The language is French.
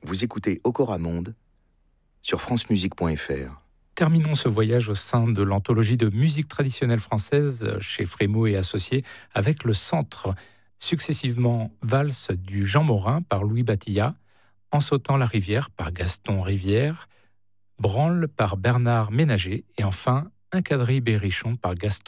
Vous écoutez Ocoramonde sur francemusique.fr. Terminons ce voyage au sein de l'anthologie de musique traditionnelle française chez Frémaux et Associés avec le Centre, successivement Valse du Jean Morin par Louis Batillat, En sautant la rivière par Gaston Rivière, Branle par Bernard Ménager et enfin Un quadrille berrichon par Gaston